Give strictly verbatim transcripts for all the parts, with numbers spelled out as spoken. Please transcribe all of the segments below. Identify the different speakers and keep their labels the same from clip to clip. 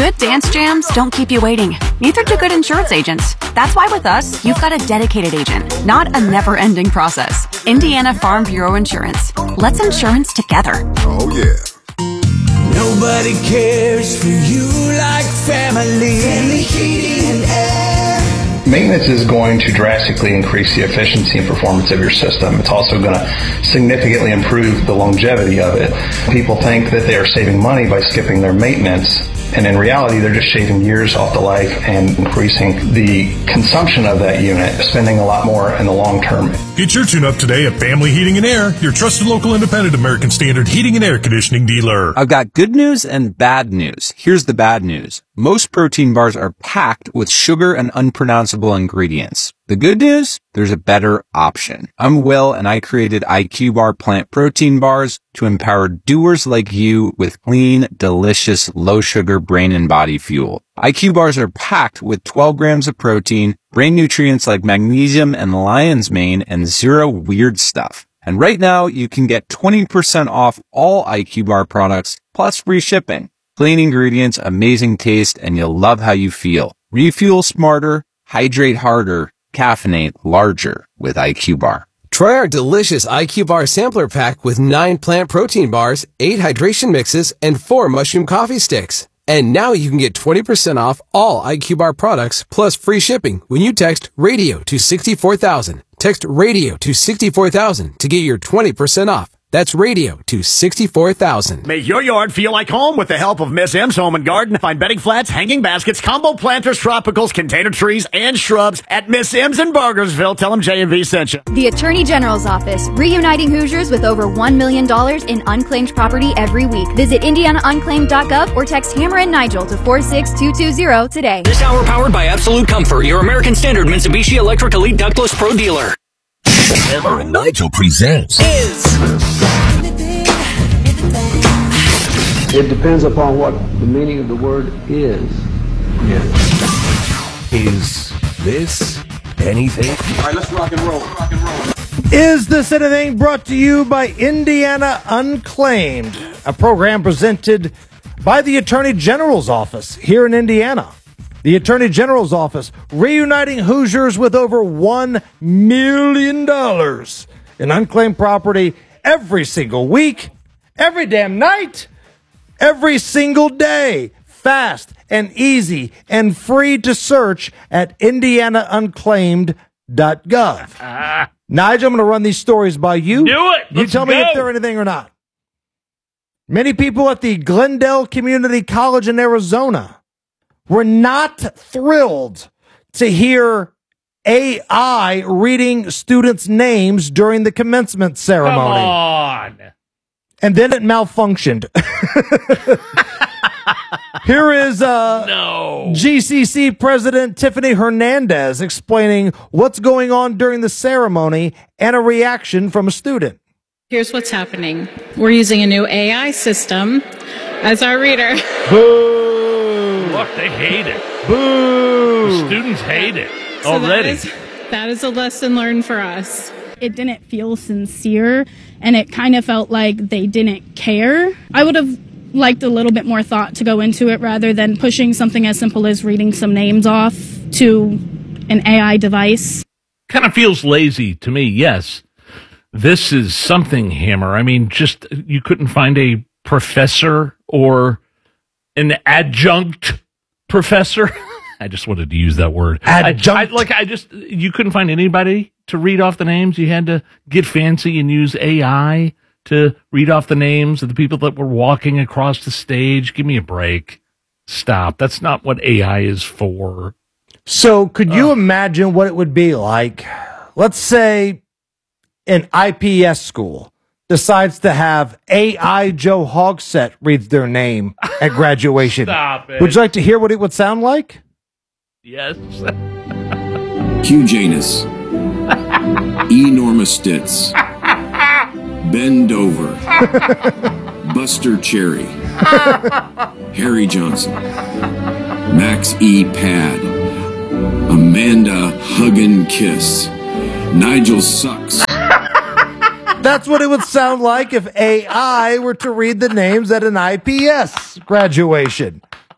Speaker 1: Good dance jams don't keep you waiting. Neither do good insurance agents. That's why with us, you've got a dedicated agent, not a never-ending process. Indiana Farm Bureau Insurance. Let's insurance together.
Speaker 2: Oh, yeah.
Speaker 3: Nobody cares for you like family. Family Heating and Air.
Speaker 4: Maintenance is going to drastically increase the efficiency and performance of your system. It's also going to significantly improve the longevity of it. People think that they are saving money by skipping their maintenance, and in reality, they're just shaving years off the life and increasing the consumption of that unit, spending a lot more in the long term.
Speaker 5: Get your tune-up today at Family Heating and Air, your trusted local independent American Standard heating and air conditioning dealer.
Speaker 6: I've got good news and bad news. Here's the bad news. Most protein bars are packed with sugar and unpronounceable ingredients. The good news? There's a better option. I'm Will, and I created I Q Bar plant protein bars to empower doers like you with clean, delicious, low-sugar brain and body fuel. I Q Bars are packed with twelve grams of protein, brain nutrients like magnesium and lion's mane, and zero weird stuff. And right now, you can get twenty percent off all I Q Bar products, plus free shipping. Clean ingredients, amazing taste, and you'll love how you feel. Refuel smarter, hydrate harder, caffeinate larger with I Q Bar.
Speaker 7: Try our delicious I Q Bar sampler pack with nine plant protein bars, eight hydration mixes, and four mushroom coffee sticks. And now you can get twenty percent off all I Q Bar products plus free shipping when you text RADIO to sixty-four thousand. Text RADIO to sixty-four thousand to get your twenty percent off. That's radio to sixty-four thousand.
Speaker 8: Make your yard feel like home with the help of Miss M's Home and Garden. Find bedding flats, hanging baskets, combo planters, tropicals, container trees, and shrubs at Miss M's in Burgersville. Tell them J and V sent you.
Speaker 9: The Attorney General's Office, reuniting Hoosiers with over one million dollars in unclaimed property every week. Visit indiana unclaimed dot gov or text Hammer and Nigel to four six two two zero today.
Speaker 10: This hour powered by Absolute Comfort, your American Standard Mitsubishi Electric Elite Ductless Pro dealer.
Speaker 11: Hammer and Nigel presents
Speaker 3: Is.
Speaker 12: It depends upon what the meaning of the word is.
Speaker 11: Yeah. Is this anything?
Speaker 2: All right, let's rock and roll. Rock and roll.
Speaker 13: Is This Anything? Brought to you by Indiana Unclaimed, a program presented by the Attorney General's Office here in Indiana. The Attorney General's Office reuniting Hoosiers with over one million dollars in unclaimed property every single week, every damn night, every single day. Fast and easy and free to search at indiana unclaimed dot gov.
Speaker 14: Ah.
Speaker 13: Nigel, I'm going to run these stories by you.
Speaker 14: Do it.
Speaker 13: You
Speaker 14: Let's
Speaker 13: tell me
Speaker 14: go.
Speaker 13: if they're anything or not. Many people at the Glendale Community College in Arizona were not thrilled to hear A I reading students' names during the commencement ceremony.
Speaker 14: Come on.
Speaker 13: And then it malfunctioned. Here is uh,
Speaker 14: no.
Speaker 13: G C C President Tiffany Hernandez explaining what's going on during the ceremony and a reaction from a student.
Speaker 15: Here's what's happening. We're using a new A I system as our reader.
Speaker 13: Boo!
Speaker 14: Look, they hate it.
Speaker 13: Boo!
Speaker 14: The students hate it
Speaker 15: So
Speaker 14: already.
Speaker 15: That is, that is a lesson learned for us.
Speaker 16: It didn't feel sincere, and it kind of felt like they didn't care. I would have liked a little bit more thought to go into it rather than pushing something as simple as reading some names off to an A I device.
Speaker 14: Kind of feels lazy to me, yes. This is something, Hammer. I mean, just you couldn't find a professor or an adjunct professor. I just wanted to use that word.
Speaker 13: Adjunct.
Speaker 14: I, I, like I just you couldn't find anybody to read off the names. You had to get fancy and use A I to read off the names of the people that were walking across the stage. Give me a break. Stop. That's not what A I is for.
Speaker 13: So could you uh, imagine what it would be like? Let's say an I P S school decides to have A I Joe Hogsett reads their name at graduation.
Speaker 14: Stop it.
Speaker 13: Would you like to hear what it would sound like?
Speaker 14: Yes.
Speaker 17: Hugh Janus. Enormous Stitz. Ben Dover. Buster Cherry. Harry Johnson. Max E. Pad. Amanda Huggin Kiss. Nigel Sucks.
Speaker 13: That's what it would sound like if A I were to read the names at an I P S graduation.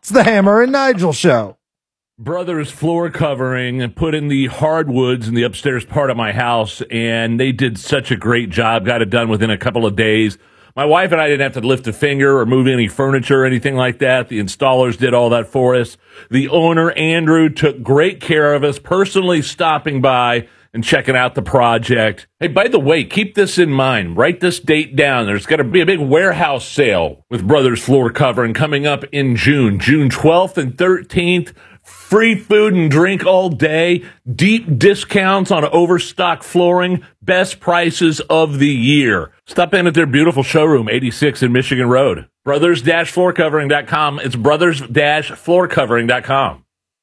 Speaker 13: It's the Hammer and Nigel Show.
Speaker 14: Brothers Floor Covering put in the hardwoods in the upstairs part of my house, and they did such a great job. Got it done within a couple of days. My wife and I didn't have to lift a finger or move any furniture or anything like that. The installers did all that for us. The owner, Andrew, took great care of us, personally stopping by and checking out the project. Hey, by the way, keep this in mind. Write this date down. There's going to be a big warehouse sale with Brothers Floor Covering coming up in June, June twelfth and thirteenth. Free food and drink all day, deep discounts on overstock flooring, best prices of the year. Stop in at their beautiful showroom, eighty-six in Michigan Road. brothers dash floor covering dot com. It's brothers dash floor covering dot com.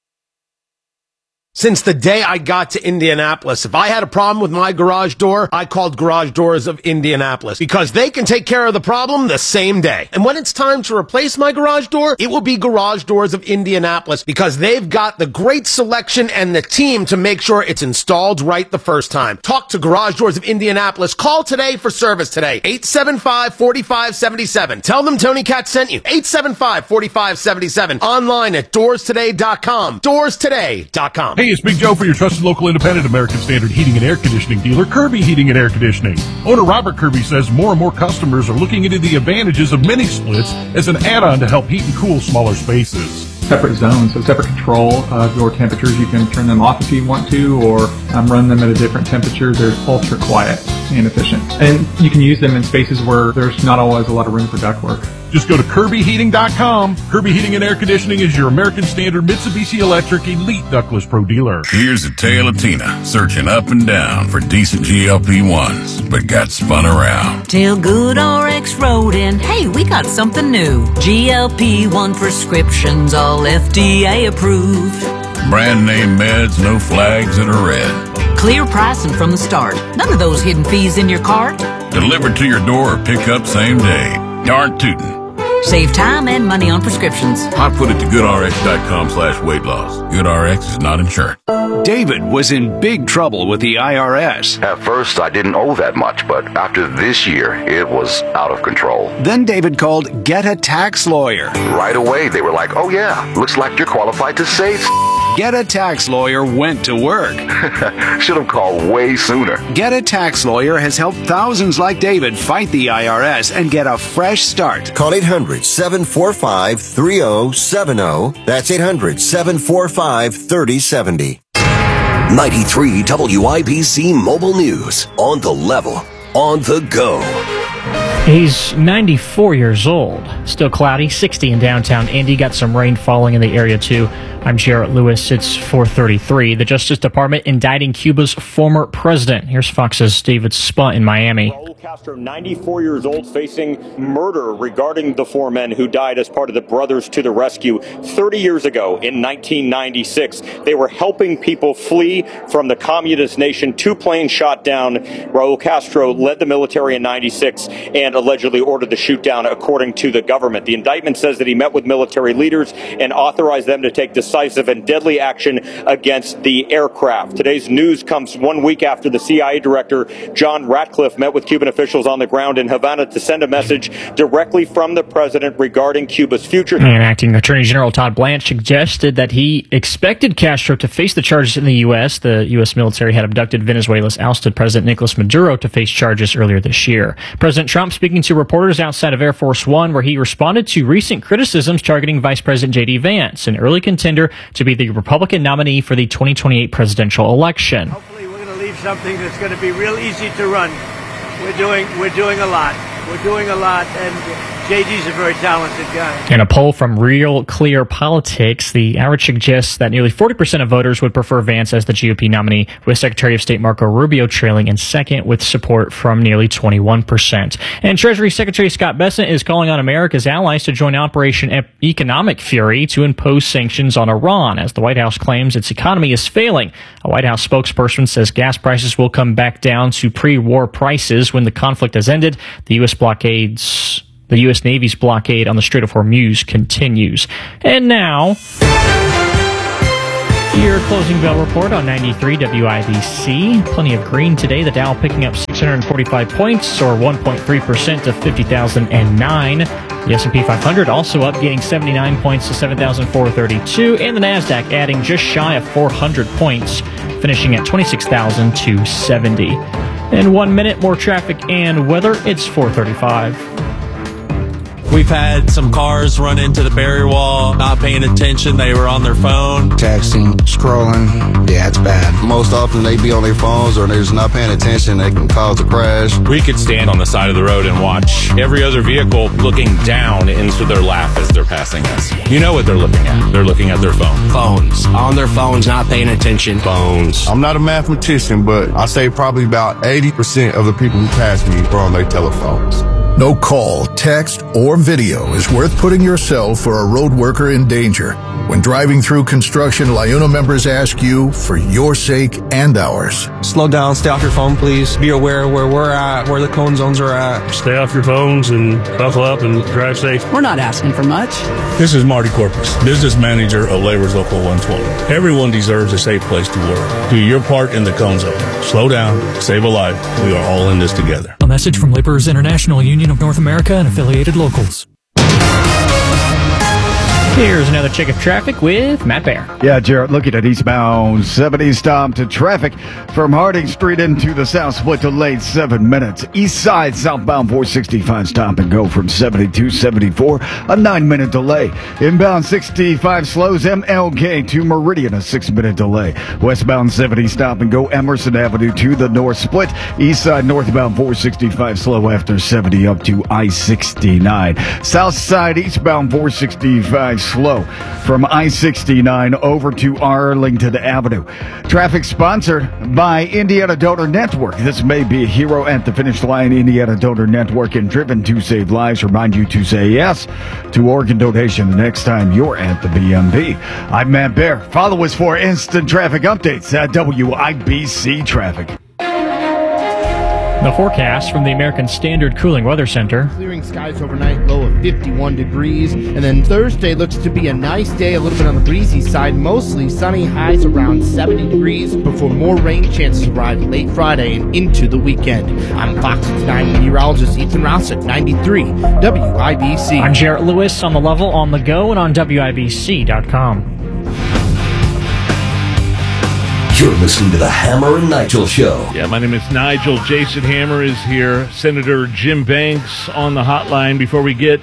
Speaker 18: Since the day I got to Indianapolis, if I had a problem with my garage door, I called Garage Doors of Indianapolis because they can take care of the problem the same day. And when it's time to replace my garage door, it will be Garage Doors of Indianapolis because they've got the great selection and the team to make sure it's installed right the first time. Talk to Garage Doors of Indianapolis. Call today for service today. eight seven five, four five seven seven. Tell them Tony Katz sent you. eight seven five, four five seven seven. Online at doors today dot com. doors today dot com.
Speaker 5: Hey, it's Big Joe for your trusted local independent American Standard heating and air conditioning dealer, Kirby Heating and Air Conditioning. Owner Robert Kirby says more and more customers are looking into the advantages of mini splits as an add-on to help heat and cool smaller spaces.
Speaker 19: Separate zones, so separate control of your temperatures. You can turn them off if you want to, or um, run them at a different temperature. They're ultra quiet and efficient. And you can use them in spaces where there's not always a lot of room for ductwork.
Speaker 5: Just go to Kirby Heating dot com. Kirby Heating and Air Conditioning is your American Standard Mitsubishi Electric Elite Ductless Pro Dealer.
Speaker 20: Here's a tale of Tina searching up and down for decent G L P ones, but got spun around.
Speaker 21: Till Good R X wrote in, hey, we got something new. G L P one prescriptions, all F D A approved.
Speaker 20: Brand name meds, no flags that are red.
Speaker 21: Clear pricing from the start. None of those hidden fees in your cart.
Speaker 20: Delivered to your door or pick up same day. Darn tootin'.
Speaker 21: Save time and money on prescriptions.
Speaker 20: I put it to goodrx.com slash weight loss. GoodRx is not insured.
Speaker 22: David was in big trouble with the I R S.
Speaker 23: At first, I didn't owe that much, but after this year, it was out of control.
Speaker 22: Then David called Get a Tax Lawyer.
Speaker 23: Right away, they were like, oh yeah, looks like you're qualified to save.
Speaker 22: Get a Tax Lawyer went to work.
Speaker 23: Should have called way sooner.
Speaker 22: Get a Tax Lawyer has helped thousands like David fight the I R S and get a fresh start.
Speaker 24: Call eight hundred, seven four five, three oh seven oh. That's eight hundred, seven four five, three oh seven oh.
Speaker 11: ninety-three W I B C Mobile News. On the level. On the go.
Speaker 25: He's ninety-four years old. Still cloudy, sixty in downtown Indy. Got some rain falling in the area, too. I'm Jarrett Lewis. It's four thirty-three. The Justice Department indicting Cuba's former president. Here's Fox's David Sputt in Miami.
Speaker 26: Raul Castro, ninety-four years old, facing murder regarding the four men who died as part of the Brothers to the Rescue thirty years ago in nineteen ninety-six. They were helping people flee from the communist nation. Two planes shot down. Raul Castro led the military in ninety-six and allegedly ordered the shoot down, according to the government. The indictment says that he met with military leaders and authorized them to take decisive and deadly action against the aircraft. Today's news comes one week after the C I A director, John Ratcliffe, met with Cuban officials on the ground in Havana to send a message directly from the president regarding Cuba's future.
Speaker 25: And acting Attorney General Todd Blanche suggested that he expected Castro to face the charges in the U S. The U S military had abducted Venezuela's ousted President Nicolas Maduro to face charges earlier this year. President Trump speaking to reporters outside of Air Force One, where he responded to recent criticisms targeting Vice President J D Vance, an early contender to be the Republican nominee for the twenty twenty-eight presidential election.
Speaker 27: Hopefully we're going to leave something that's going to be real easy to run. We're doing, we're doing a lot. We're doing a lot, and J D's a very talented guy.
Speaker 25: In a poll from Real Clear Politics, the average suggests that nearly forty percent of voters would prefer Vance as the G O P nominee, with Secretary of State Marco Rubio trailing in second with support from nearly twenty-one percent. And Treasury Secretary Scott Bessent is calling on America's allies to join Operation Economic Fury to impose sanctions on Iran, as the White House claims its economy is failing. A White House spokesperson says gas prices will come back down to pre-war prices when the conflict has ended. The U S blockades... The U S Navy's blockade on the Strait of Hormuz continues. And now, your closing bell report on ninety-three W I B C. Plenty of green today. The Dow picking up six hundred forty-five points, or one point three percent to fifty thousand nine. The S and P five hundred also up, gaining seventy-nine points to seven thousand four hundred thirty-two, and the NASDAQ adding just shy of four hundred points, finishing at twenty-six thousand two hundred seventy. In one minute, more traffic and weather. It's four thirty-five.
Speaker 1: We've had some cars run into the barrier wall, not paying attention. They were on their phone.
Speaker 4: Texting, scrolling. Yeah, it's bad.
Speaker 2: Most often they be on their phones or they're just not paying attention. They can cause a crash.
Speaker 6: We could stand on the side of the road and watch every other vehicle looking down into their lap as they're passing us. You know what they're looking at. They're looking at their phone.
Speaker 4: Phones. On their phones, not paying attention.
Speaker 6: Phones.
Speaker 2: I'm not a mathematician, but I say probably about eighty percent of the people who pass me are on their telephones.
Speaker 7: No call, text, or video is worth putting yourself or a road worker in danger. When driving through construction, LIUNA members ask you for your sake and ours.
Speaker 1: Slow down, stay off your phone, please. Be aware where we're at, where the cone zones are at.
Speaker 8: Stay off your phones and buckle up and drive safe.
Speaker 9: We're not asking for much.
Speaker 8: This is Marty Corpus, business manager of Labor's Local one twenty. Everyone deserves a safe place to work. Do your part in the cone zone. Slow down, save a life. We are all in this together.
Speaker 10: A message from Laborers International Union of North America and affiliated locals.
Speaker 25: Here's another check of traffic with Matt Bear.
Speaker 28: Yeah, Jarrett, looking at eastbound seventy stop to traffic from Harding Street into the South Split delayed seven minutes. East side southbound four sixty-five stop and go from seventy-two seventy-four, a nine minute delay. Inbound sixty-five slows M L K to Meridian, a six minute delay. Westbound seventy stop and go Emerson Avenue to the North Split. East side northbound four sixty-five slow after seventy up to I sixty-nine. South side eastbound four sixty-five slow from I sixty-nine over to Arlington Avenue. Traffic sponsored by Indiana Donor Network. This may be a hero at the finish line. Indiana Donor Network and Driven to Save Lives remind you to say yes to organ donation the next time you're at the B M V. I'm Matt Bear. Follow us for instant traffic updates at W I B C Traffic.
Speaker 25: The forecast from the American Standard Cooling Weather Center.
Speaker 29: Clearing skies overnight, low of fifty-one degrees. And then Thursday looks to be a nice day, a little bit on the breezy side. Mostly sunny, highs around seventy degrees before more rain chances arrive late Friday and into the weekend. I'm Fox nine meteorologist Ethan Rouse at ninety-three W I B C.
Speaker 25: I'm Jarrett Lewis on the level, on the go, and on W I B C dot com.
Speaker 11: You're listening to the Hammer and Nigel Show.
Speaker 14: Yeah, my name is Nigel. Jason Hammer is here. Senator Jim Banks on the hotline. Before we get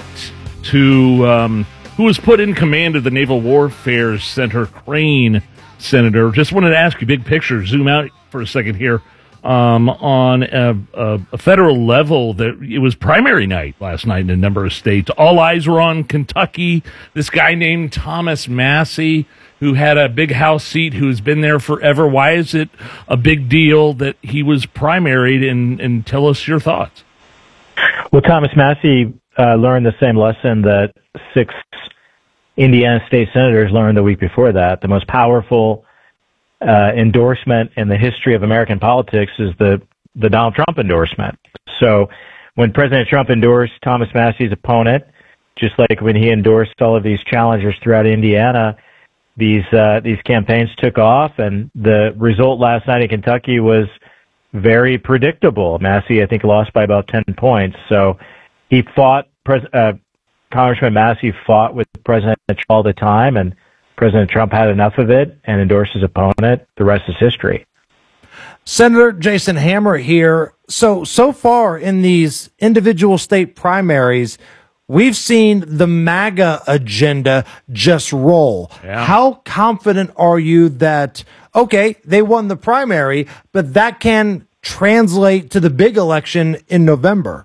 Speaker 14: to um, who was put in command of the Naval Warfare Center, Crane Senator, just wanted to ask you, big picture, zoom out for a second here. Um, on a, a, a federal level, that it was primary night last night in a number of states. All eyes were on Kentucky. This guy named Thomas Massie, who had a big House seat, who's been there forever. Why is it a big deal that he was primaried? And, and tell us your thoughts.
Speaker 30: Well, Thomas Massie uh, learned the same lesson that six Indiana state senators learned the week before that. The most powerful uh, endorsement in the history of American politics is the, the Donald Trump endorsement. So when President Trump endorsed Thomas Massie's opponent, just like when he endorsed all of these challengers throughout Indiana, These uh, these campaigns took off, and the result last night in Kentucky was very predictable. Massie, I think, lost by about ten points. So he fought, Pres- uh, Congressman Massie fought with President Trump all the time, and President Trump had enough of it and endorsed his opponent. The rest is history.
Speaker 13: Senator Jason Hammer here. So, so far in these individual state primaries, we've seen the MAGA agenda just roll. Yeah. How confident are you that, okay, they won the primary, but that can translate to the big election in November?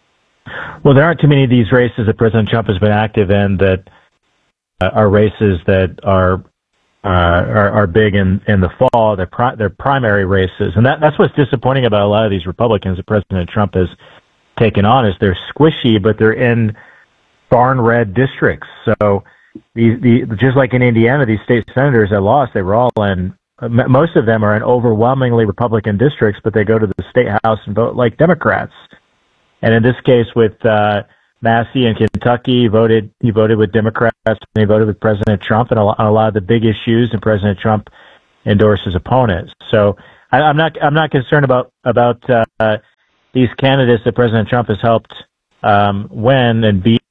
Speaker 30: Well, there aren't too many of these races that President Trump has been active in that uh, are races that are uh, are, are big in, in the fall. They're, pri- they're primary races. And that, that's what's disappointing about a lot of these Republicans that President Trump has taken on, is they're squishy, but they're in barn red districts. So the, the, just like in Indiana, these state senators that lost, they were all in, most of them are in overwhelmingly Republican districts, but they go to the state house and vote like Democrats. And in this case with uh, Massie in Kentucky, he voted, he voted with Democrats, and he voted with President Trump and on a lot of the big issues, and President Trump endorsed his opponents. So I, I'm not, I'm not concerned about, about uh, these candidates that President Trump has helped um, win and beat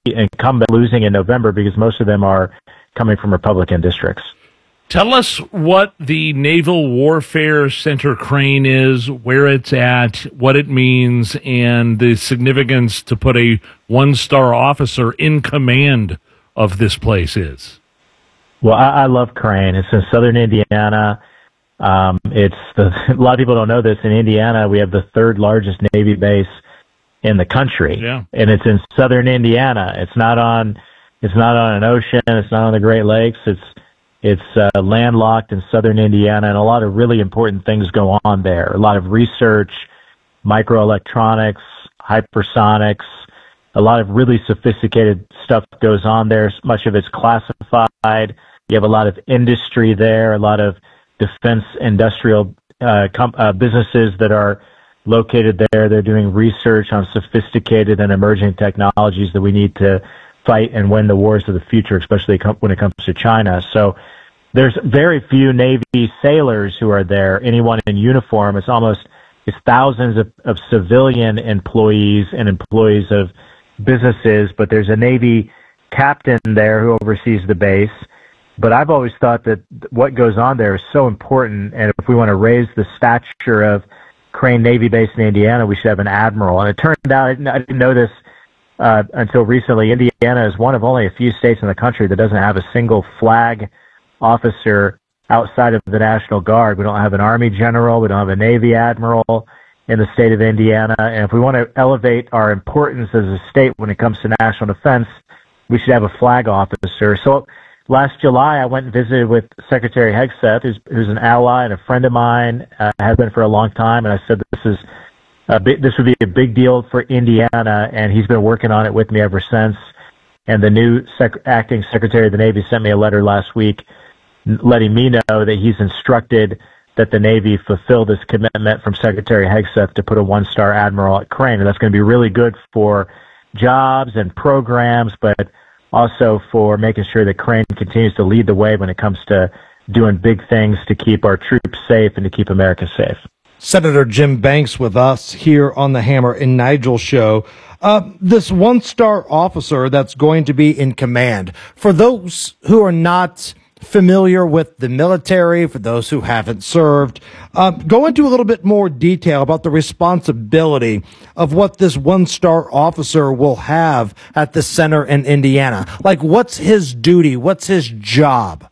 Speaker 30: incumbent losing in November because most of them are coming from Republican districts.
Speaker 14: Tell us what the Naval Warfare Center Crane is, where it's at, what it means, and the significance to put a one-star officer in command of this place is.
Speaker 30: Well, I, I love Crane. It's in southern Indiana. Um, it's the, a lot of people don't know this. In Indiana, we have the third largest Navy base in the country,
Speaker 14: yeah.
Speaker 30: and it's in southern Indiana. It's not on. It's not on an ocean. It's not on the Great Lakes. It's It's uh, landlocked in southern Indiana, and a lot of really important things go on there. A lot of research, microelectronics, hypersonics, a lot of really sophisticated stuff goes on there. Much of it's classified. You have a lot of industry there, a lot of defense industrial uh, com- uh, businesses that are located there. They're doing research on sophisticated and emerging technologies that we need to fight and win the wars of the future, especially when it comes to China. So there's very few Navy sailors who are there, anyone in uniform. It's almost, it's thousands of, of civilian employees and employees of businesses, but there's a Navy captain there who oversees the base. But I've always thought that what goes on there is so important, and if we want to raise the stature of Crane Navy Base in Indiana, we should have an admiral. And it turned out, I didn't know this uh, until recently, Indiana is one of only a few states in the country that doesn't have a single flag officer outside of the National Guard. We don't have an Army general. We don't have a Navy admiral in the state of Indiana. And if we want to elevate our importance as a state when it comes to national defense, we should have a flag officer. So last July, I went and visited with Secretary Hegseth, who's, who's an ally and a friend of mine, uh, has been for a long time, and I said this is a big, this would be a big deal for Indiana, and he's been working on it with me ever since. And the new sec- acting Secretary of the Navy sent me a letter last week letting me know that he's instructed that the Navy fulfill this commitment from Secretary Hegseth to put a one-star admiral at Crane, and that's going to be really good for jobs and programs, but also for making sure that Crane continues to lead the way when it comes to doing big things to keep our troops safe and to keep America safe.
Speaker 13: Senator Jim Banks with us here on the Hammer and Nigel show. Uh, this one-star officer that's going to be in command, for those who are not familiar with the military, for those who haven't served, uh, go into a little bit more detail about the responsibility of what this one-star officer will have at the center in Indiana. Like, what's his duty? What's his job?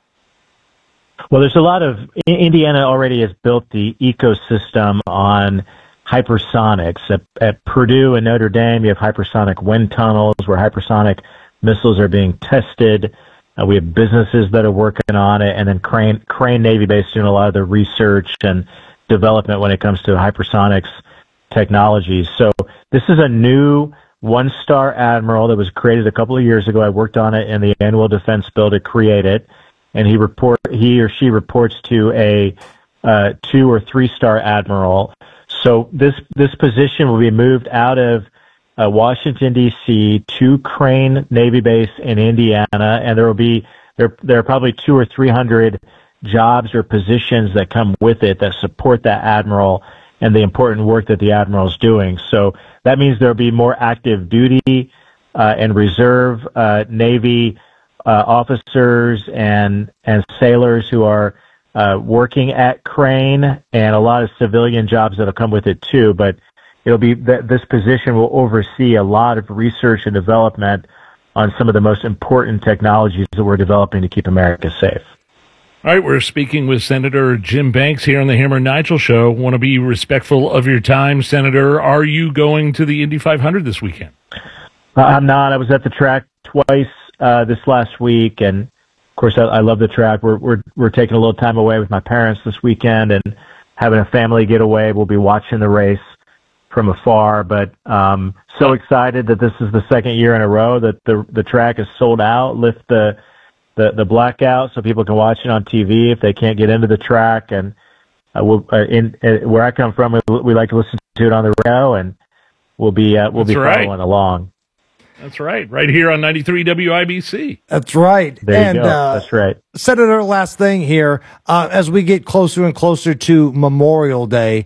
Speaker 30: Well, there's a lot of, Indiana already has built the ecosystem on hypersonics. At, at Purdue and Notre Dame, you have hypersonic wind tunnels where hypersonic missiles are being tested. Uh, we have businesses that are working on it, and then Crane, Crane Navy Base doing a lot of the research and development when it comes to hypersonics technologies. So this is a new one-star admiral that was created a couple of years ago. I worked on it in the annual defense bill to create it, and he report he or she reports to a uh, two or three-star admiral. So this this position will be moved out of Uh, Washington, D C to Crane Navy Base in Indiana, and there will be there there are probably two or three hundred jobs or positions that come with it that support that admiral and the important work that the admiral is doing. So that means there will be more active duty uh, and reserve uh, Navy uh, officers and and sailors who are uh, working at Crane, and a lot of civilian jobs that will come with it too. But it'll be that this position will oversee a lot of research and development on some of the most important technologies that we're developing to keep America safe.
Speaker 14: All right, we're speaking with Senator Jim Banks here on the Hammer and Nigel show. Want to be respectful of your time, Senator. Are you going to the Indy five hundred this weekend?
Speaker 30: Uh, I'm not. I was at the track twice uh, this last week, and of course, I, I love the track. We're we're we're taking a little time away with my parents this weekend and having a family getaway. We'll be watching the race from afar, but um, so excited that this is the second year in a row that the the track is sold out. Lift the the, the blackout so people can watch it on T V if they can't get into the track. And uh, we'll, uh, in uh, where I come from, we, we like to listen to it on the radio, and we'll be uh, we'll
Speaker 14: That's
Speaker 30: be
Speaker 14: right.
Speaker 30: following along.
Speaker 14: That's right, right here on ninety-three W I B C.
Speaker 13: That's right.
Speaker 30: There
Speaker 13: and,
Speaker 30: you go.
Speaker 13: Uh,
Speaker 30: That's right.
Speaker 13: Senator, last thing here, uh, as we get closer and closer to Memorial Day,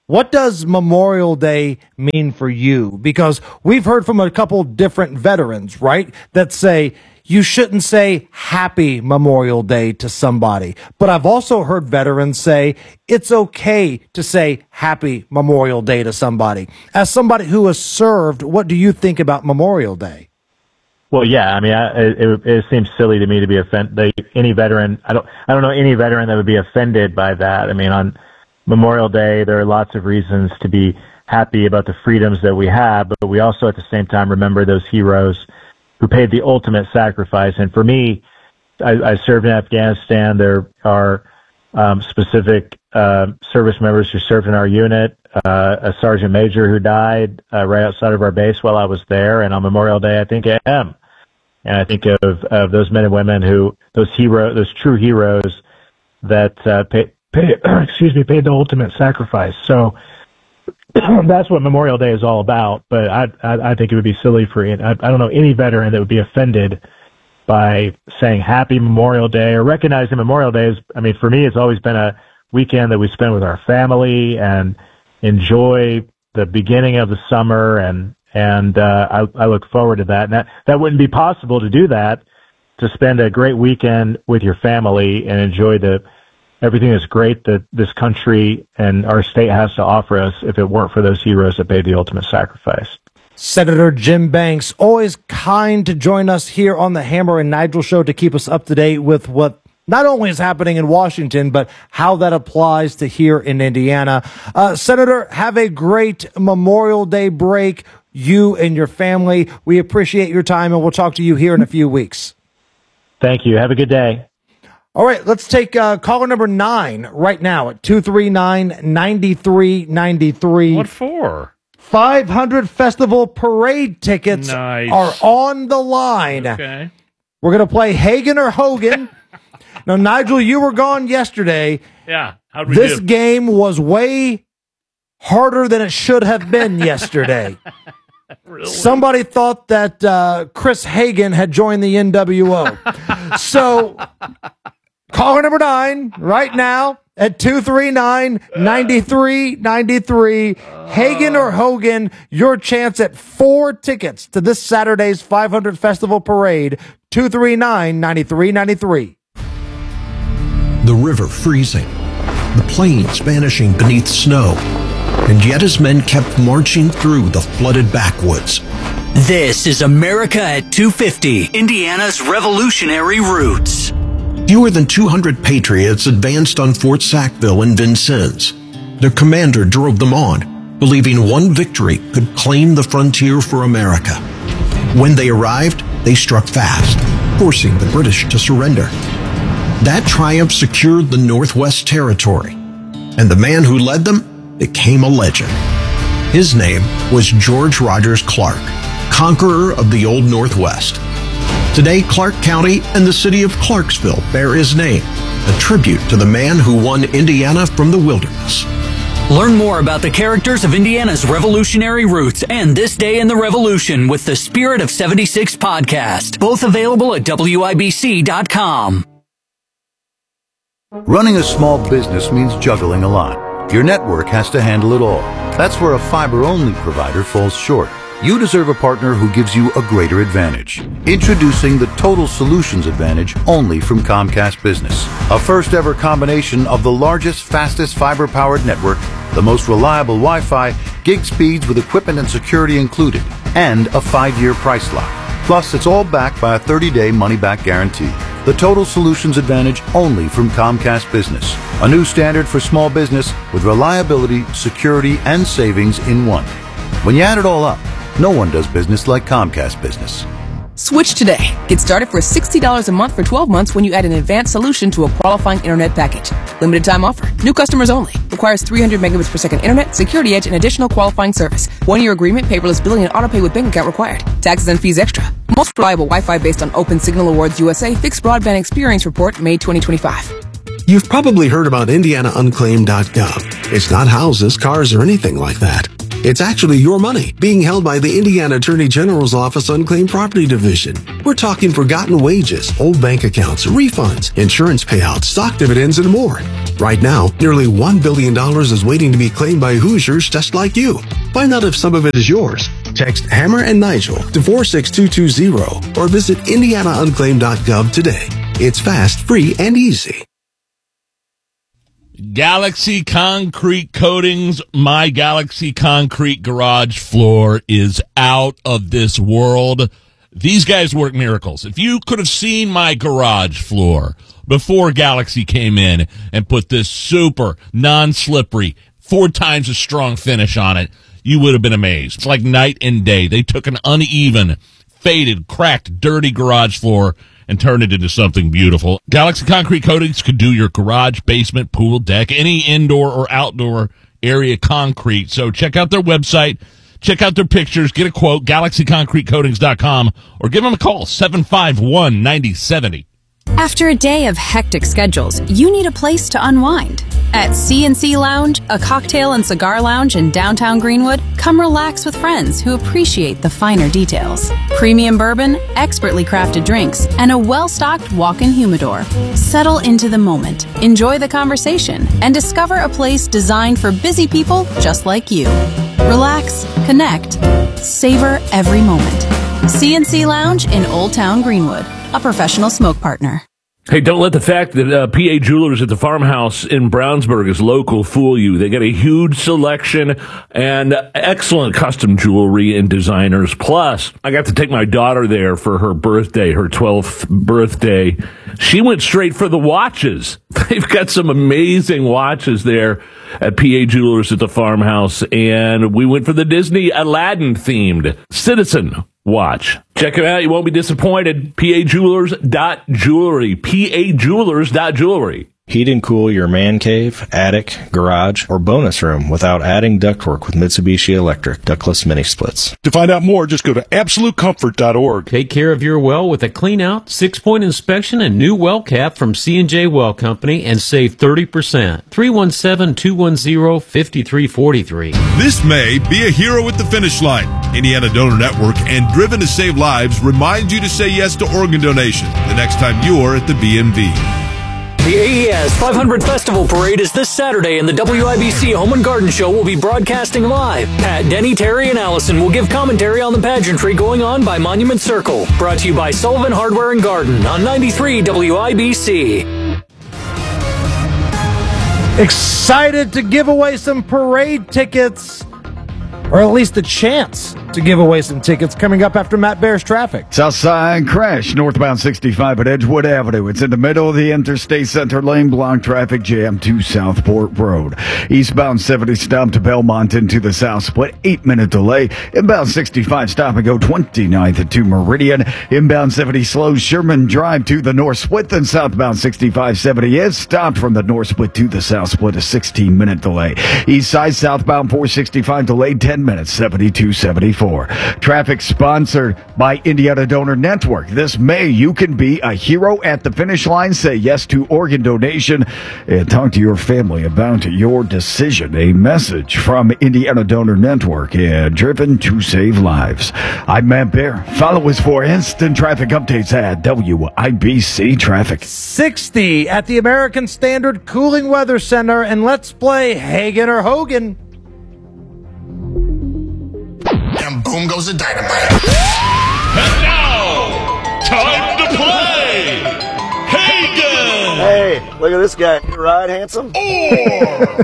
Speaker 13: What does Memorial Day mean for you? Because we've heard from a couple different veterans, right, that say you shouldn't say Happy Memorial Day to somebody. But I've also heard veterans say it's okay to say Happy Memorial Day to somebody. As somebody who has served, what do you think about Memorial Day?
Speaker 30: Well, yeah, I mean, I, it, it seems silly to me to be offended. Any veteran, I don't, I don't know any veteran that would be offended by that. I mean, on Memorial Day, there are lots of reasons to be happy about the freedoms that we have, but we also at the same time remember those heroes who paid the ultimate sacrifice. And for me, I, I served in Afghanistan. There are um, specific uh, service members who served in our unit, uh, a sergeant major who died uh, right outside of our base while I was there. And on Memorial Day, I think I am. And I think of, of those men and women who, those hero, those true heroes that uh, pay, pay, excuse me, paid the ultimate sacrifice. So that's what Memorial Day is all about. But I, I, I think it would be silly for, I, I don't know any veteran that would be offended by saying Happy Memorial Day or recognizing Memorial Day. Is, I mean, for me, it's always been a weekend that we spend with our family and enjoy the beginning of the summer. And, and, uh, I, I look forward to that. And that, that wouldn't be possible to do that, to spend a great weekend with your family and enjoy the, everything that's great that this country and our state has to offer us if it weren't for those heroes that paid the ultimate sacrifice.
Speaker 13: Senator Jim Banks, always kind to join us here on the Hammer and Nigel show to keep us up to date with what not only is happening in Washington, but how that applies to here in Indiana. Uh, Senator, have a great Memorial Day break, you and your family. We appreciate your time, and we'll talk to you here in a few weeks.
Speaker 30: Thank you. Have a good day.
Speaker 13: All right, let's take uh, caller number nine right now at two three nine, nine three nine three.
Speaker 14: What for?
Speaker 13: five hundred Festival Parade tickets
Speaker 14: nice.
Speaker 13: are on the line.
Speaker 14: Okay.
Speaker 13: We're going to play Hagen or Hogan. Now, Nigel, you were gone yesterday.
Speaker 14: Yeah. How'd we
Speaker 13: this
Speaker 14: do?
Speaker 13: game was way harder than it should have been yesterday.
Speaker 14: Really?
Speaker 13: Somebody thought that uh, Chris Hagen had joined the N W O. So, caller number nine right now at two three nine, nine three nine three. Hagen or Hogan, your chance at four tickets to this Saturday's five hundred Festival Parade. two three nine, nine three nine three.
Speaker 3: The river freezing, the plains vanishing beneath snow, and yet his men kept marching through the flooded backwoods.
Speaker 5: This is America at two fifty, Indiana's revolutionary roots.
Speaker 3: Fewer than two hundred patriots advanced on Fort Sackville and Vincennes. Their commander drove them on, believing one victory could claim the frontier for America. When they arrived, they struck fast, forcing the British to surrender. That triumph secured the Northwest Territory, and the man who led them became a legend. His name was George Rogers Clark, conqueror of the Old Northwest. Today, Clark County and the city of Clarksville bear his name, a tribute to the man who won Indiana from the wilderness.
Speaker 5: Learn more about the characters of Indiana's revolutionary roots and This Day in the Revolution with the Spirit of seventy-six podcast, both available at W I B C dot com.
Speaker 9: Running a small business means juggling a lot. Your network has to handle it all. That's where a fiber-only provider falls short. You deserve a partner who gives you a greater advantage. Introducing the Total Solutions Advantage only from Comcast Business. A first-ever combination of the largest, fastest fiber-powered network, the most reliable Wi-Fi, gig speeds with equipment and security included, and a five-year price lock. Plus, it's all backed by a thirty-day money-back guarantee. The Total Solutions Advantage only from Comcast Business. A new standard for small business with reliability, security, and savings in one. When you add it all up, no one does business like Comcast Business.
Speaker 12: Switch today. Get started for sixty dollars a month for twelve months when you add an advanced solution to a qualifying internet package. Limited time offer. New customers only. Requires three hundred megabits per second internet, security edge, and additional qualifying service. One-year agreement, paperless billing, and autopay with bank account required. Taxes and fees extra. Most reliable Wi-Fi based on Open Signal Awards U S A Fixed Broadband Experience Report, May twenty twenty-five.
Speaker 3: You've probably heard about Indiana Unclaimed dot gov. It's not houses, cars, or anything like that. It's actually your money being held by the Indiana Attorney General's Office Unclaimed Property Division. We're talking forgotten wages, old bank accounts, refunds, insurance payouts, stock dividends, and more. Right now, nearly one billion dollars is waiting to be claimed by Hoosiers just like you. Find out if some of it is yours. Text Hammer and Nigel to four six two two zero or visit indiana unclaimed dot gov today. It's fast, free, and easy.
Speaker 6: Galaxy Concrete Coatings, my Galaxy Concrete garage floor is out of this world. These guys work miracles. If you could have seen my garage floor before Galaxy came in and put this super non-slippery, four times as strong finish on it, you would have been amazed. It's like night and day. They took an uneven, faded, cracked, dirty garage floor and turned it into something beautiful. Galaxy Concrete Coatings could do your garage, basement, pool, deck, any indoor or outdoor area concrete. So check out their website, check out their pictures, get a quote, galaxy concrete coatings dot com, or give them a call, seven five one, nine zero seven zero.
Speaker 15: After a day of hectic schedules, you need a place to unwind. At C and C Lounge, a cocktail and cigar lounge in downtown Greenwood, come relax with friends who appreciate the finer details. Premium bourbon, expertly crafted drinks, and a well-stocked walk-in humidor. Settle into the moment, enjoy the conversation, and discover a place designed for busy people just like you. Relax, connect, savor every moment. C and C Lounge in Old Town Greenwood, a professional smoke partner.
Speaker 14: Hey, don't let the fact that uh, P A Jewelers at the farmhouse in Brownsburg is local fool you. They got a huge selection and excellent custom jewelry and designers. Plus, I got to take my daughter there for her birthday, her twelfth birthday. She went straight for the watches. They've got some amazing watches there at P A Jewelers at the farmhouse. And we went for the Disney Aladdin themed Citizen watch. Check it out. You won't be disappointed. P A Jewelers dot jewelry. P A Jewelers dot jewelry.
Speaker 16: Heat and cool your man cave, attic, garage, or bonus room without adding ductwork with Mitsubishi Electric ductless mini splits.
Speaker 17: To find out more, just go to absolute comfort dot org.
Speaker 18: Take care of your well with a clean out, six-point inspection, and new well cap from C and J Well Company and save thirty percent. three one seven, two one zero, five three four three.
Speaker 19: This May, be a hero at the finish line. Indiana Donor Network and Driven to Save Lives remind you to say yes to organ donation the next time you're at the B M V.
Speaker 5: The A E S five hundred Festival Parade is this Saturday, and the W I B C Home and Garden Show will be broadcasting live. Pat, Denny, Terry, and Allison will give commentary on the pageantry going on by Monument Circle. Brought to you by Sullivan Hardware and Garden on ninety-three W I B C.
Speaker 13: Excited to give away some parade tickets, or at least a chance to give away some tickets, coming up after Matt Bear's traffic.
Speaker 28: Southside crash, northbound sixty-five at Edgewood Avenue. It's in the middle of the Interstate Center lane, block traffic jam to Southport Road. Eastbound seventy stop to Belmont into the South Split, eight minute delay. Inbound sixty-five stop and go twenty-ninth to Meridian. Inbound seventy slows Sherman Drive to the North Split. Then southbound sixty-five seventy is stopped from the North Split to the South Split, a sixteen minute delay. East side southbound four sixty-five delayed ten minutes, seventy-two seventy-four. Traffic sponsored by Indiana Donor Network. This May, you can be a hero at the finish line. Say yes to organ donation and talk to your family about your decision. A message from Indiana Donor Network and Driven to Save Lives. I'm Matt Bear. Follow us for instant traffic updates at W I B C Traffic.
Speaker 13: sixty at the American Standard Cooling Weather Center, and let's play Hagen or Hogan.
Speaker 20: And boom goes the dynamite.
Speaker 6: And now, time to play Hagen!
Speaker 21: Hey, look at this guy. You right, handsome?
Speaker 6: Or